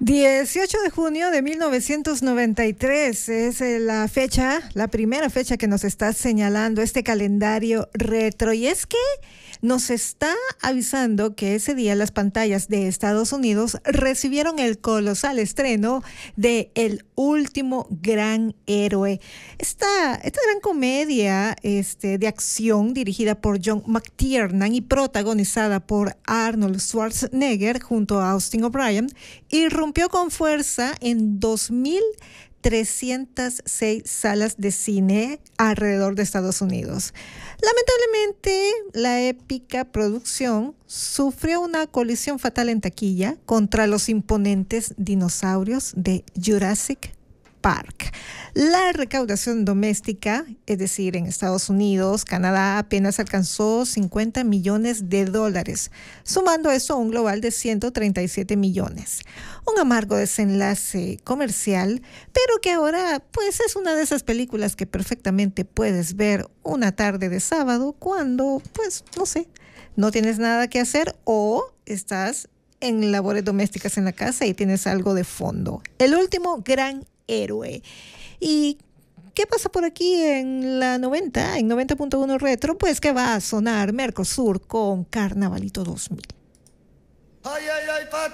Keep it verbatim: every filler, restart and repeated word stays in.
dieciocho de junio de mil novecientos noventa y tres es eh, la fecha, la primera fecha que nos está señalando este calendario retro. Y es que nos está avisando que ese día las pantallas de Estados Unidos recibieron el colosal estreno de El último gran héroe. Esta, esta gran comedia este, de acción dirigida por John McTiernan y protagonizada por Arnold Schwarzenegger junto a Austin O'Brien irrumpió con fuerza en dos mil trescientas seis salas de cine alrededor de Estados Unidos. Lamentablemente, la épica producción sufrió una colisión fatal en taquilla contra los imponentes dinosaurios de Jurassic Park. La recaudación doméstica, es decir, en Estados Unidos, Canadá, apenas alcanzó cincuenta millones de dólares, sumando eso a un global de ciento treinta y siete millones. Un amargo desenlace comercial, pero que ahora pues es una de esas películas que perfectamente puedes ver una tarde de sábado cuando, pues, no sé, no tienes nada que hacer o estás en labores domésticas en la casa y tienes algo de fondo. El último gran héroe. ¿Y qué pasa por aquí en la noventa, en noventa punto uno Retro? Pues que va a sonar Mercosur con Carnavalito dos mil. Ay, ay, ay,